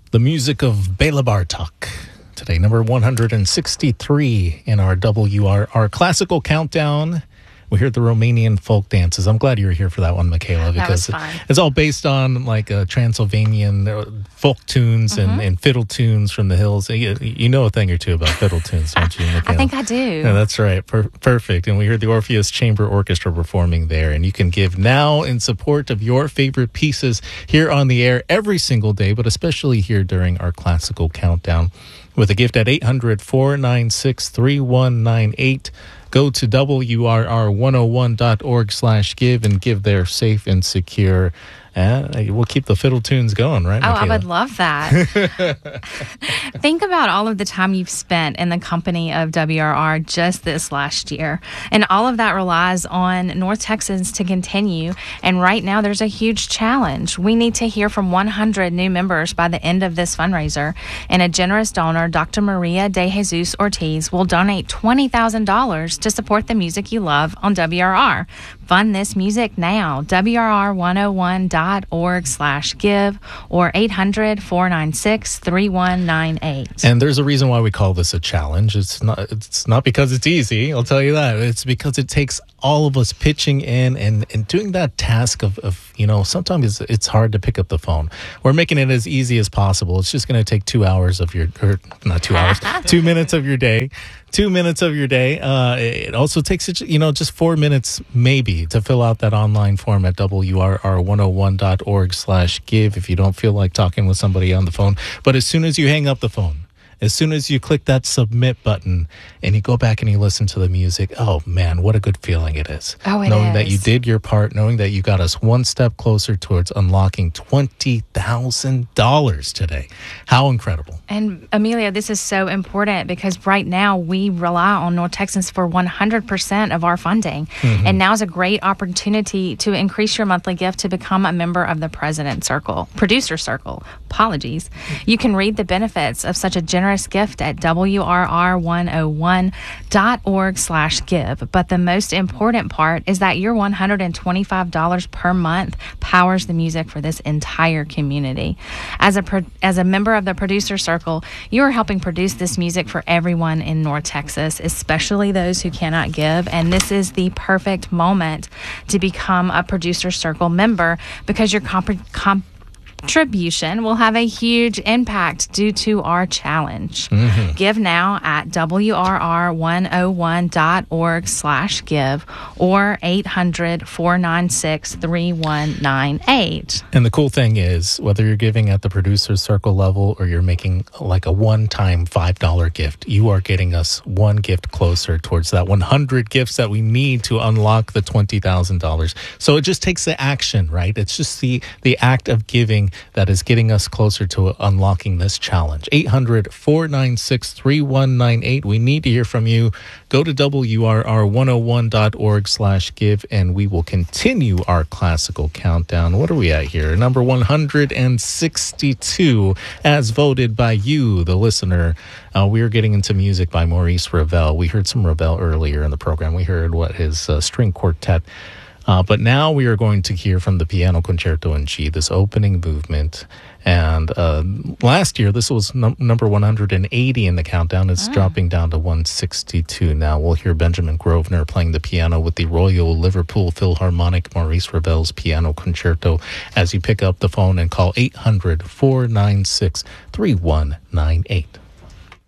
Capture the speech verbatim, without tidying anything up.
The music of Bela Bartok. Today, number one hundred sixty-three in our W R R Classical Countdown. We heard the Romanian folk dances. I'm glad you were here for that one, Michaela, because it's all based on like uh, Transylvanian uh, folk tunes mm-hmm. and, and fiddle tunes from the hills. You, you know a thing or two about fiddle tunes, don't you, Michaela? I think I do. Yeah, that's right. Per- perfect. And we heard the Orpheus Chamber Orchestra performing there. And you can give now in support of your favorite pieces here on the air every single day, but especially here during our Classical Countdown with a gift at eight hundred, four nine six, three one nine eight. Go to W R R one oh one dot org slash give and give there safe and secure. And we'll keep the fiddle tunes going, right, Oh, Michaela? I would love that. Think about all of the time you've spent in the company of W R R just this last year. And all of that relies on North Texans to continue. And right now, there's a huge challenge. We need to hear from one hundred new members by the end of this fundraiser. And a generous donor, Doctor Maria De Jesus Ortiz, will donate twenty thousand dollars to support the music you love on W R R. Fund this music now. W R R one oh one dot org slash give or eight hundred, four nine six, three one nine eight. And there's a reason why we call this a challenge. It's not it's not because it's easy, I'll tell you that. It's because it takes all of us pitching in and, and doing that task of, of, you know, sometimes it's, it's hard to pick up the phone. We're making it as easy as possible. It's just going to take two hours of your, or not two hours, two minutes of your day. Two minutes of your day. Uh, it also takes, you know, just four minutes maybe to fill out that online form at W R R one oh one dot org slash give if you don't feel like talking with somebody on the phone. But as soon as you hang up the phone, as soon as you click that submit button and you go back and you listen to the music, oh man, what a good feeling it is. Oh, it knowing is. that you did your part, knowing that you got us one step closer towards unlocking twenty thousand dollars today. How incredible. And Amelia, this is so important because right now we rely on North Texans for one hundred percent of our funding. Mm-hmm. And now is a great opportunity to increase your monthly gift to become a member of the President Circle, Producer Circle. Apologies. You can read the benefits of such a generous gift at W R R one oh one dot org slash give. But the most important part is that your one hundred twenty-five dollars per month powers the music for this entire community. As a pro- as a member of the Producer Circle, you are helping produce this music for everyone in North Texas, especially those who cannot give. And this is the perfect moment to become a Producer Circle member because your comp- comp- contribution will have a huge impact due to our challenge. Mm-hmm. Give now at W R R one oh one dot org slash give or eight hundred, four nine six, three one nine eight. And the cool thing is, whether you're giving at the Producer Circle level or you're making like a one-time five dollar gift, you are getting us one gift closer towards that one hundred gifts that we need to unlock the twenty thousand dollars. So it just takes the action, right? It's just the, the act of giving that is getting us closer to unlocking this challenge. eight hundred, four nine six, three one nine eight. We need to hear from you. Go to W R R one oh one dot org slash give and we will continue our Classical Countdown. What are we at here? Number one hundred sixty-two as voted by you, the listener. Uh, we are getting into music by Maurice Ravel. We heard some Ravel earlier in the program. We heard what his uh, string quartet. Uh, but now we are going to hear from the Piano Concerto in G, this opening movement. And uh, last year, this was num- number one hundred eighty in the countdown. It's oh. dropping down to one sixty-two now. We'll hear Benjamin Grosvenor playing the piano with the Royal Liverpool Philharmonic, Maurice Ravel's Piano Concerto, as you pick up the phone and call eight hundred, four nine six, three one nine eight.